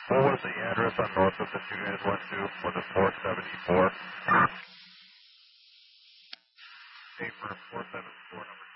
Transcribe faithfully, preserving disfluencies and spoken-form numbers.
What was the address on north of that you guys went to? Was it four seventy-four? Paper four seventy-four, number